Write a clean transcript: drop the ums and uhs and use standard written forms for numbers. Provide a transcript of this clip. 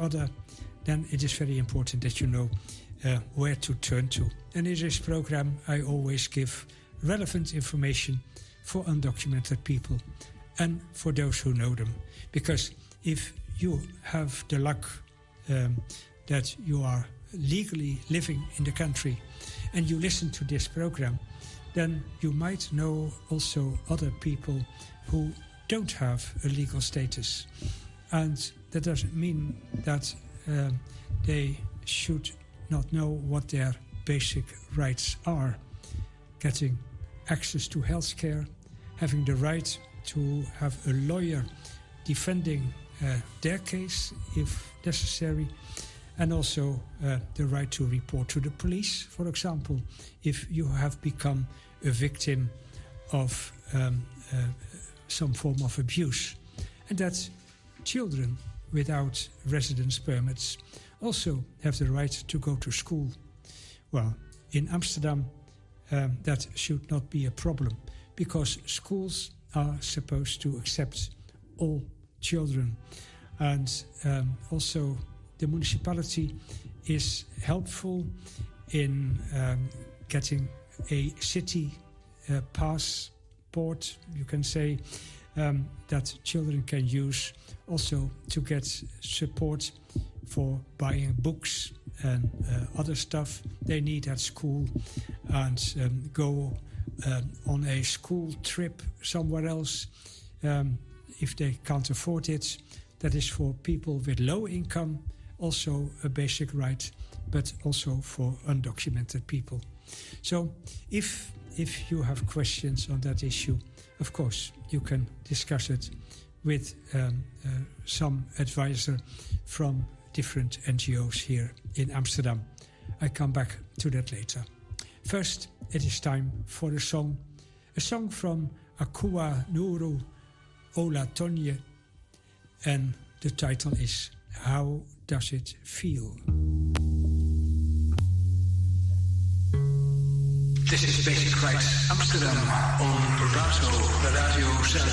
other, then it is very important that you know where to turn to. And in this program, I always give relevant information for undocumented people and for those who know them. Because if you have the luck that you are legally living in the country and you listen to this program, then you might know also other people who don't have a legal status. And that doesn't mean that they should not know what their basic rights are. Getting access to health care, having the right to have a lawyer defending their case if necessary, and also the right to report to the police, for example, if you have become a victim of some form of abuse. And that children without residence permits also have the right to go to school. Well, in Amsterdam, that should not be a problem, because schools are supposed to accept all children. And also the municipality is helpful in getting a city passport, you can say, that children can use also to get support for buying books and other stuff they need at school, and go on a school trip somewhere else if they can't afford it. That is for people with low income, also a basic right, but also for undocumented people. So if you have questions on that issue, of course, you can discuss it with some advisor from different NGOs here in Amsterdam. I come back to that later. First, it is time for a song from Akua Nuru Olatonye, and the title is How Does It Feel? This is Basic Rights Amsterdam on Razo Radio Zuid.